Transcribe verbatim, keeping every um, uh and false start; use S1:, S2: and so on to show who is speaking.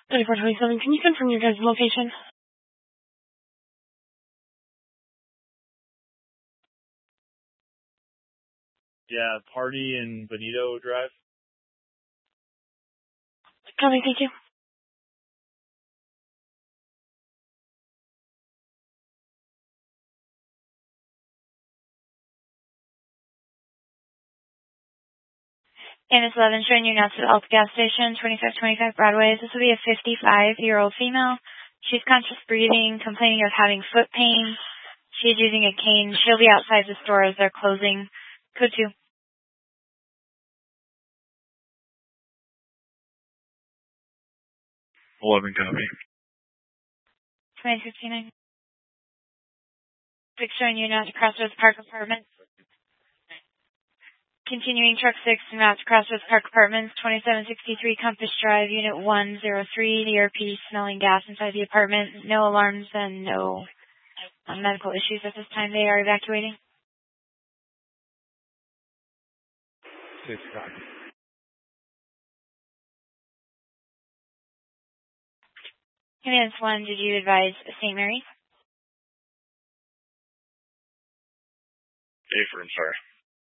S1: thirty-four twenty-seven, can you confirm your guys' location?
S2: Yeah, party in Benito Drive.
S1: Copy, thank you.
S3: And it's eleven showing you now to the Alta gas station, twenty-five twenty-five Broadway. This will be a fifty-five-year-old female. She's conscious breathing, complaining of having foot pain. She's using a cane. She'll be outside the store as they're closing. Code two.
S2: eleven copy.
S3: twenty fifty-nine. Six showing you now to Crossroads Park Apartments. Continuing truck six to match Crossroads Park Apartments, twenty-seven sixty-three Compass Drive, Unit one oh three, the E R P smelling gas inside the apartment. No alarms and no uh, medical issues at this time. They are evacuating.
S2: Six copy.
S3: Command one, did you advise Saint Mary's?
S2: Apron, sorry.